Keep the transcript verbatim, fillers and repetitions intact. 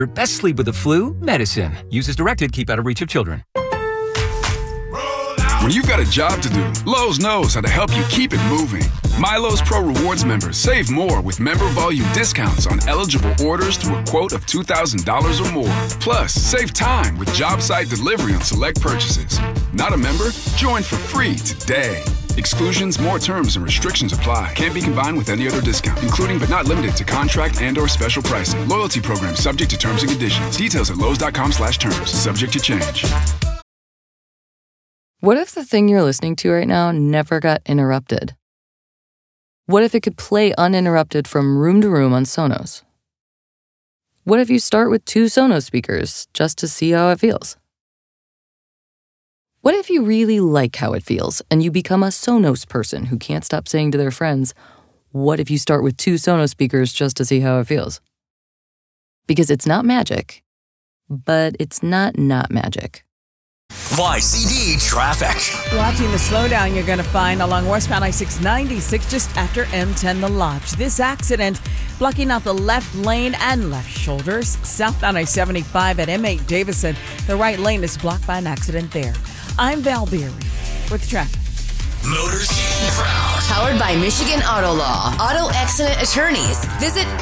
Best sleep with the flu? Medicine. Use as directed. Keep out of reach of children. When you've got a job to do, Lowe's knows how to help you keep it moving. MyLowe's Pro Rewards members save more with member volume discounts on eligible orders through a quote of two thousand dollars or more. Plus, save time with job site delivery on select purchases. Not a member? Join for free today. Exclusions, more terms, and restrictions apply. Can't be combined with any other discount, including but not limited to contract and or special pricing. Loyalty program subject to terms and conditions. Details at lowes.com slash terms. Subject to change. What if the thing you're listening to right now never got interrupted? What if it could play uninterrupted from room to room on Sonos? What if you start with two Sonos speakers just to see how it feels? What if you really like how it feels and you become a Sonos person who can't stop saying to their friends, what if you start with two Sonos speakers just to see how it feels? Because it's not magic, but it's not not magic. Y C D traffic. Watching the slowdown you're going to find along westbound I six ninety-six just after M ten The Lodge. This accident blocking out the left lane and left shoulders. Southbound I seventy-five at M eight Davison. The right lane is blocked by an accident there. I'm Val Beery with traffic. Motor City Proud. Powered by Michigan Auto Law. Auto Accident Attorneys. Visit